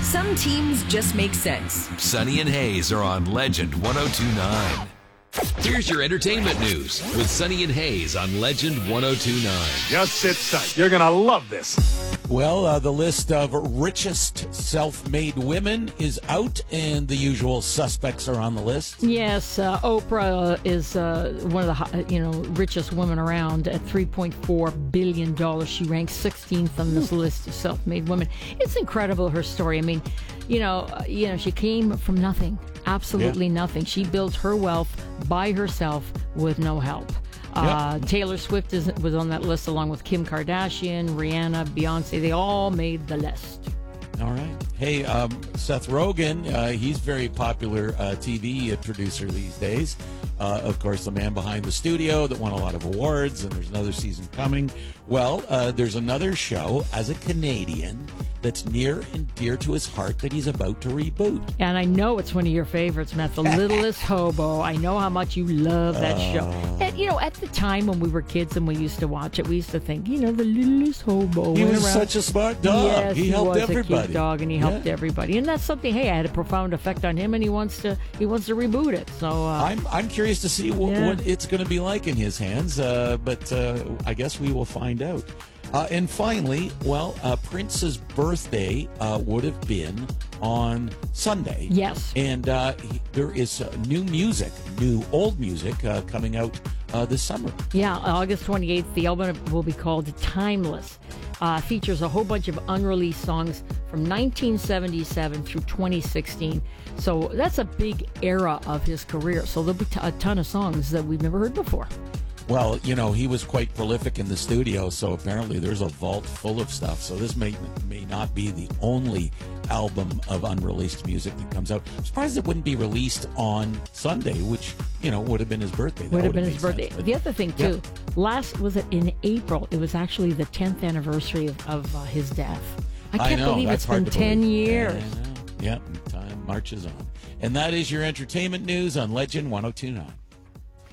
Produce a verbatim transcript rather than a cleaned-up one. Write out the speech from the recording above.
Some teams just make sense. Sonny and Hayes are on Legend one oh two point nine. Here's your entertainment news with Sonny and Hayes on Legend one oh two point nine. Just sit tight. You're going to love this. Well, uh, the list of richest self-made women is out, and the usual suspects are on the list. Yes, uh, Oprah is uh, one of the you know richest women around at three point four billion dollars. She ranks sixteenth on this list of self-made women. It's incredible, her story. I mean, you know, uh, you know, she came from nothing, absolutely Yeah. nothing. She built her wealth by herself with no help. Uh, Yep. Taylor Swift is, was on that list along with Kim Kardashian, Rihanna, Beyonce. They all made the list. All right. Hey, um, Seth Rogen, uh, he's a very popular uh, T V producer these days. Uh, of course, the man behind the studio that won a lot of awards, and there's another season coming. Well, uh, there's another show as a Canadian that's near and dear to his heart that he's about to reboot. And I know it's one of your favorites, Matt, The Littlest Hobo. I know how much you love that Uh. show. And, you know, at the time when we were kids and we used to watch it, we used to think, you know, The Littlest Hobo. He went was around. such a smart dog. Yes, he he helped was a everybody. cute dog, and he helped Yeah. everybody. And that's something, hey, had a profound effect on him, and he wants to he wants to reboot it. So uh, I'm I'm curious to see what, Yeah. what it's going to be like in his hands, uh, but uh, I guess we will find out. Uh, and finally, well, uh, Prince's birthday uh, would have been on Sunday. Yes. And uh, he, there is uh, new music, new old music uh, coming out uh, this summer. Yeah, August twenty-eighth, the album will be called Timeless. Uh, features a whole bunch of unreleased songs from nineteen seventy-seven through twenty sixteen. So that's a big era of his career. So there'll be t- a ton of songs that we've never heard before. Well, you know, he was quite prolific in the studio, so apparently there's a vault full of stuff. So this may may not be the only album of unreleased music that comes out. I'm surprised it wouldn't be released on Sunday, which, you know, would have been his birthday. That Would have been made his birthday. sense, but- The other thing, too, last, was it in April? It was actually the tenth anniversary of, of uh, his death. I can't know, believe that's it's hard been to ten believe. years. Yeah, I know. Yep, time marches on. And that is your entertainment news on Legend one oh two point nine.